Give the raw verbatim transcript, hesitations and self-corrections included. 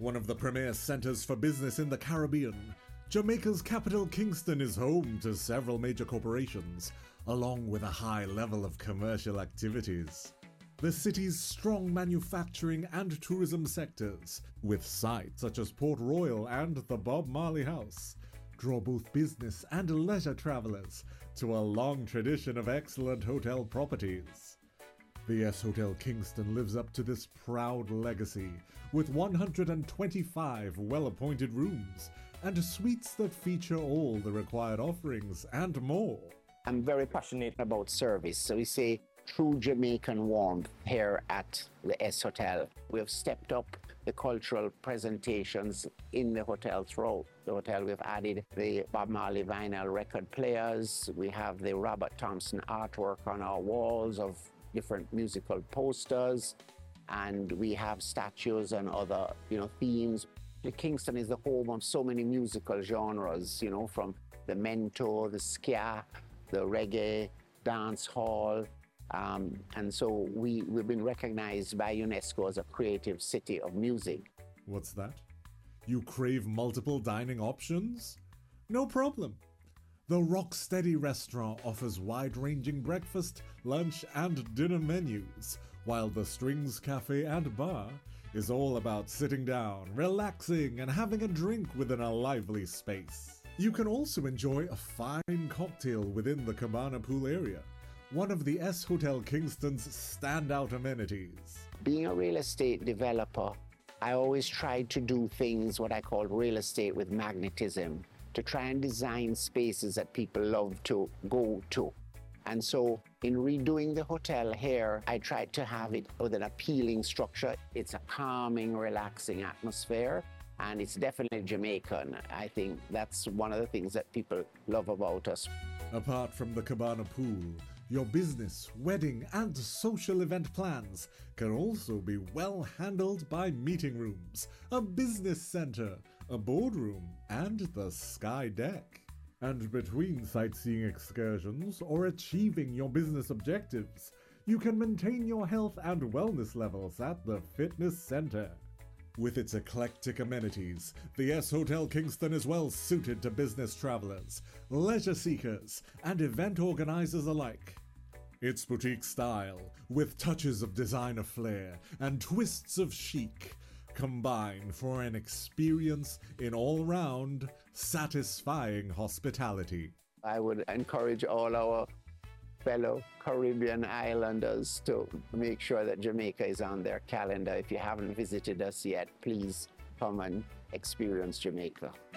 One of the premier centers for business in the Caribbean, Jamaica's capital Kingston is home to several major corporations, along with a high level of commercial activities. The city's strong manufacturing and tourism sectors, with sites such as Port Royal and the Bob Marley House, draw both business and leisure travelers to a long tradition of excellent hotel properties. The S-Hotel Kingston lives up to this proud legacy with one hundred twenty-five well-appointed rooms and suites that feature all the required offerings and more. I'm very passionate about service, so we say true Jamaican warmth here at the S-Hotel. We have stepped up the cultural presentations in the hotel throughout the hotel. We've added the Bob Marley vinyl record players. We have the Robert Thompson artwork on our walls of different musical posters, and we have statues and other, you know, themes. The Kingston is the home of so many musical genres, you know, from the mento, the ska, the reggae, dance hall. Um, and so we, we've been recognized by UNESCO as a creative city of music. What's that? You crave multiple dining options? No problem. The Rocksteady restaurant offers wide-ranging breakfast, lunch, and dinner menus, while the Strings Cafe and Bar is all about sitting down, relaxing, and having a drink within a lively space. You can also enjoy a fine cocktail within the Cabana Pool area, one of the S-Hotel Kingston's standout amenities. Being a real estate developer, I always tried to do things what I call real estate with magnetism, to try and design spaces that people love to go to. And so in redoing the hotel here, I tried to have it with an appealing structure. It's a calming, relaxing atmosphere, and it's definitely Jamaican. I think that's one of the things that people love about us. Apart from the Cabana Pool, your business, wedding, and social event plans can also be well handled by meeting rooms, a business center, a boardroom, and the Sky Deck. And between sightseeing excursions or achieving your business objectives, you can maintain your health and wellness levels at the fitness center. With its eclectic amenities, the S-Hotel Kingston is well suited to business travelers, leisure seekers, and event organizers alike. Its boutique style, with touches of designer flair and twists of chic, combine for an experience in all-round, satisfying hospitality. I would encourage all our fellow Caribbean islanders to make sure that Jamaica is on their calendar. If you haven't visited us yet, please come and experience Jamaica.